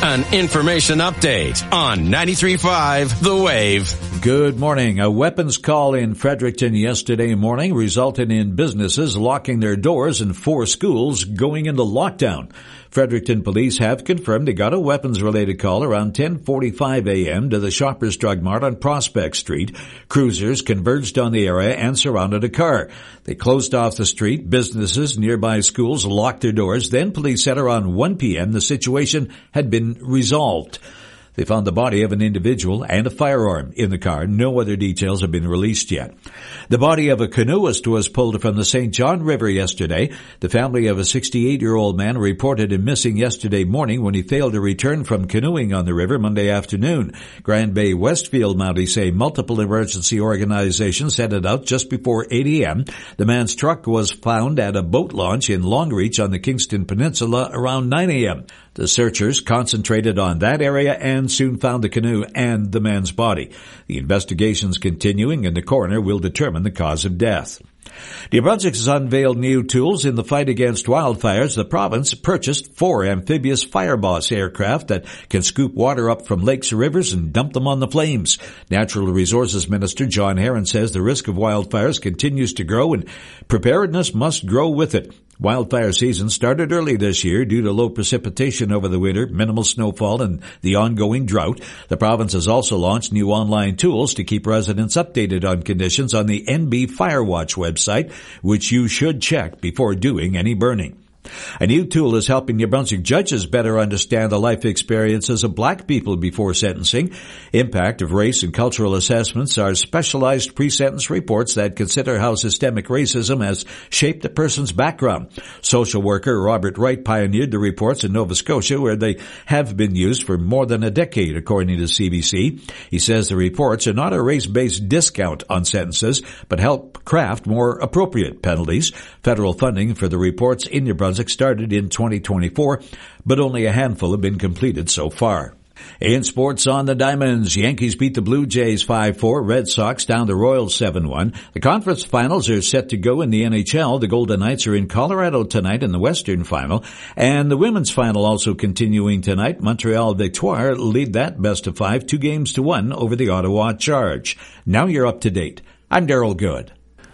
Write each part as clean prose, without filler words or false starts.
An information update on 93.5 The Wave. Good morning. A weapons call in Fredericton yesterday morning resulted in businesses locking their doors and 4 schools going into lockdown. Fredericton police have confirmed they got a weapons-related call around 10:45 a.m. to the Shoppers Drug Mart on Prospect Street. Cruisers converged on the area and surrounded a car. They closed off the street. Businesses, nearby schools locked their doors. Then police said around 1 p.m. the situation had been resolved. They found the body of an individual and a firearm in the car. No other details have been released yet. The body of a canoeist was pulled from the St. John River yesterday. The family of a 68-year-old man reported him missing yesterday morning when he failed to return from canoeing on the river Monday afternoon. Grand Bay Westfield Mounties say multiple emergency organizations headed out just before 8 a.m. The man's truck was found at a boat launch in Longreach on the Kingston Peninsula around 9 a.m. The searchers concentrated on that area and soon found the canoe and the man's body. The investigation's continuing and the coroner will determine the cause of death. New Brunswick has unveiled new tools in the fight against wildfires. The province purchased 4 amphibious Fireboss aircraft that can scoop water up from lakes or rivers and dump them on the flames. Natural Resources Minister John Herron says the risk of wildfires continues to grow and preparedness must grow with it. Wildfire season started early this year due to low precipitation over the winter, minimal snowfall, and the ongoing drought. The province has also launched new online tools to keep residents updated on conditions on the NB Firewatch website, which you should check before doing any burning. A new tool is helping New Brunswick judges better understand the life experiences of black people before sentencing. Impact of race and cultural assessments are specialized pre-sentence reports that consider how systemic racism has shaped a person's background. Social worker Robert Wright pioneered the reports in Nova Scotia, where they have been used for more than a decade, according to CBC. He says the reports are not a race-based discount on sentences, but help craft more appropriate penalties. Federal funding for the reports in New Brunswick started in 2024, but only a handful have been completed so far. In sports on the Diamonds, Yankees beat the Blue Jays 5-4, Red Sox down the Royals 7-1. The conference finals are set to go in the NHL. The Golden Knights are in Colorado tonight in the Western Final, and the women's final also continuing tonight. Montreal Victoire lead that best of 5, 2-1 over the Ottawa Charge. Now you're up to date. I'm Daryl Good.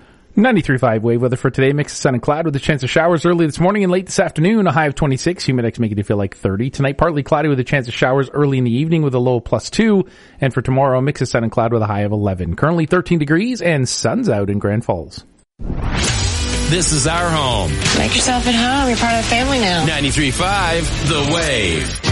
93.5 wave weather for today. Mix of sun and cloud with a chance of showers early this morning and late this afternoon. A high of 26. Humidex making it feel like 30. Tonight, partly cloudy with a chance of showers early in the evening with a low of +2. And for tomorrow, a mix of sun and cloud with a high of 11. Currently 13 degrees and sun's out in Grand Falls. This is our home. Make yourself at home. You're part of the family now. 93.5 The Wave.